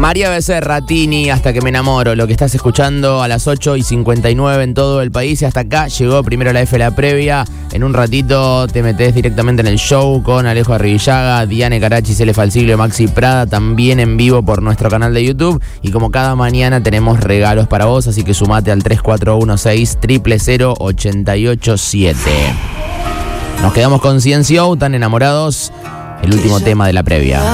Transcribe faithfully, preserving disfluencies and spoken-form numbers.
María Becerra, Tini, Hasta que me enamoro, lo que estás escuchando a las ocho y cincuenta y nueve en todo el país. Y hasta acá llegó primero la F, la previa. En un ratito te metés directamente en el show con Alejo Arribillaga, Diane Carachi, Cele Falsiglio, Maxi Prada, también en vivo por nuestro canal de YouTube. Y como cada mañana tenemos regalos para vos, así que sumate al tres cuatro uno seis, cero cero cero, ocho ocho siete. Nos quedamos con Ciencio, Tan enamorados, el último tema de la previa.